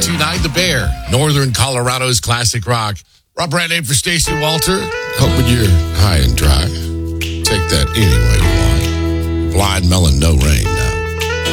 92.9 The Bear, Northern Colorado's classic rock. Rob Brandon for Stacey Walter. Hoping you're high and dry. Take that any way you want. Blind Melon, no rain.